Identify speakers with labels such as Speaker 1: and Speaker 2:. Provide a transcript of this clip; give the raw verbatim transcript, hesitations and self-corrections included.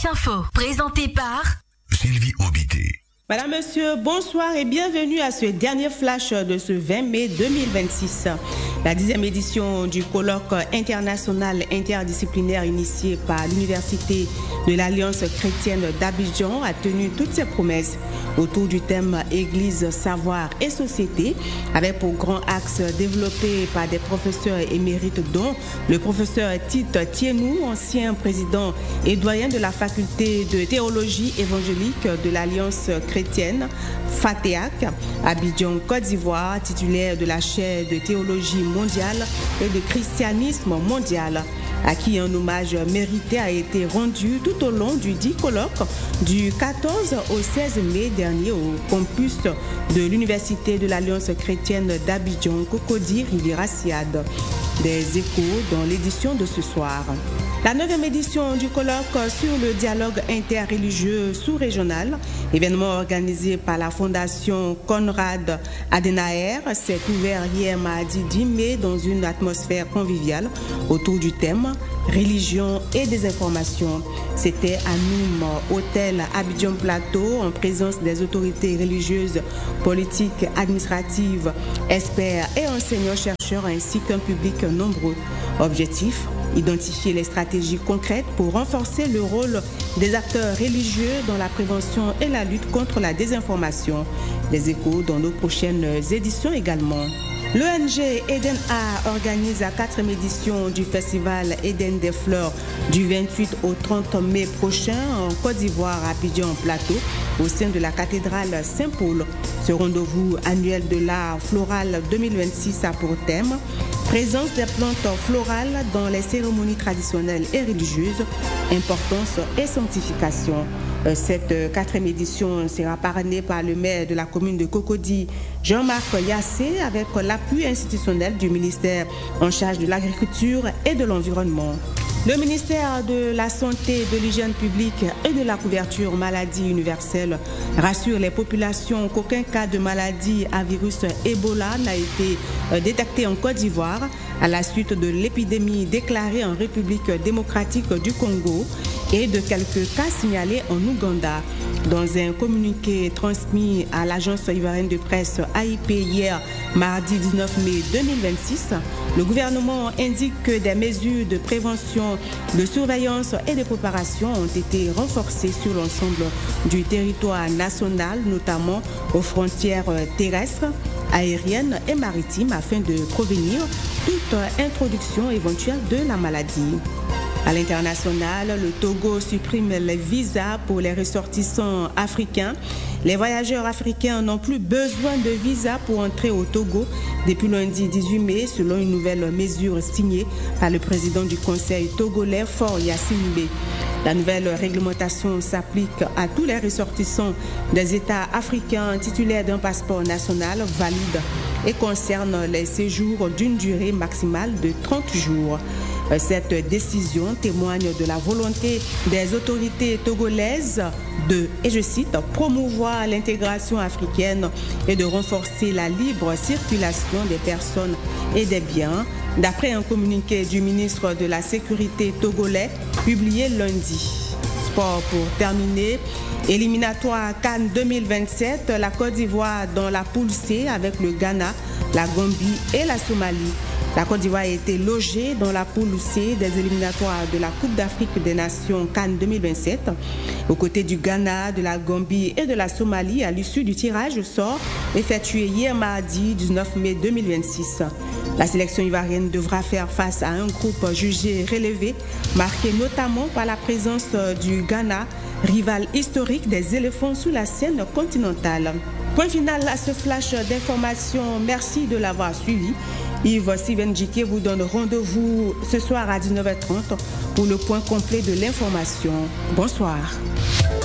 Speaker 1: Flash Info, présenté par
Speaker 2: Sylvie Obité.
Speaker 3: Madame, Monsieur, bonsoir et bienvenue à ce dernier flash de ce vingt mai deux mille vingt-six. La dixième édition du colloque international interdisciplinaire initié par l'Université de l'Alliance chrétienne d'Abidjan a tenu toutes ses promesses autour du thème Église, savoir et société, avec pour grand axe développé par des professeurs émérites dont le professeur Tite Tienou, ancien président et doyen de la faculté de théologie évangélique de l'Alliance chrétienne FATEAC, Abidjan, Côte d'Ivoire, titulaire de la chaire de théologie mondiale et de christianisme mondial, à qui un hommage mérité a été rendu tout au long du dit colloque du quatorze au seize mai dernier au campus de l'Université de l'Alliance chrétienne d'Abidjan, Cocody Riviera Siad. Des échos dans l'édition de ce soir. La neuvième édition du colloque sur le dialogue interreligieux sous-régional, événement organisé par la Fondation Konrad Adenauer, s'est ouvert hier mardi dix mai dans une atmosphère conviviale autour du thème religion et désinformation. C'était à Noum, hôtel Abidjan Plateau, en présence des autorités religieuses, politiques, administratives, experts et enseignants-chercheurs ainsi qu'un public nombreux. Objectif: identifier les stratégies concrètes pour renforcer le rôle des acteurs religieux dans la prévention et la lutte contre la désinformation. Les échos dans nos prochaines éditions également. L'O N G Eden A organise la quatrième édition du festival Eden des Fleurs du vingt-huit au trente mai prochain en Côte d'Ivoire à Abidjan Plateau au sein de la cathédrale Saint-Paul. Ce rendez-vous annuel de l'art floral deux mille vingt-six a pour thème présence des plantes florales dans les cérémonies traditionnelles et religieuses, importance et sanctification. Cette quatrième édition sera parrainée par le maire de la commune de Cocody, Jean-Marc Yassé, avec l'appui institutionnel du ministère en charge de l'agriculture et de l'environnement. Le ministère de la Santé, de l'Hygiène publique et de la couverture maladie universelle rassure les populations qu'aucun cas de maladie à virus Ebola n'a été détecté en Côte d'Ivoire à la suite de l'épidémie déclarée en République démocratique du Congo et de quelques cas signalés en Ouganda. Dans un communiqué transmis à l'agence ivoirienne de presse A I P hier, mardi dix-neuf mai deux mille vingt-six, le gouvernement indique que des mesures de prévention, de surveillance et de préparation ont été renforcées sur l'ensemble du territoire national, notamment aux frontières terrestres, aériennes et maritimes, afin de prévenir toute introduction éventuelle de la maladie. À l'international, le Togo supprime les visas pour les ressortissants africains. Les voyageurs africains n'ont plus besoin de visa pour entrer au Togo depuis lundi dix-huit mai, selon une nouvelle mesure signée par le président du Conseil togolais, Faure Gnassingbé. La nouvelle réglementation s'applique à tous les ressortissants des États africains titulaires d'un passeport national valide et concerne les séjours d'une durée maximale de trente jours. Cette décision témoigne de la volonté des autorités togolaises de, et je cite, promouvoir l'intégration africaine et de renforcer la libre circulation des personnes et des biens, d'après un communiqué du ministre de la Sécurité togolais publié lundi. Sport pour terminer. Éliminatoire CAN deux mille vingt-sept, la Côte d'Ivoire dans la poule C avec le Ghana, la Gambie et la Somalie. La Côte d'Ivoire a été logée dans la poule C des éliminatoires de la Coupe d'Afrique des Nations CAN deux mille vingt-sept, aux côtés du Ghana, de la Gambie et de la Somalie à l'issue du tirage au sort effectué hier mardi dix-neuf mai deux mille vingt-six. La sélection ivoirienne devra faire face à un groupe jugé relevé, marqué notamment par la présence du Ghana, rival historique des éléphants sous la scène continentale. Point final à ce flash d'information. Merci de l'avoir suivi. Yves Sivenjike vous donne rendez-vous ce soir à dix-neuf heures trente pour le point complet de l'information. Bonsoir.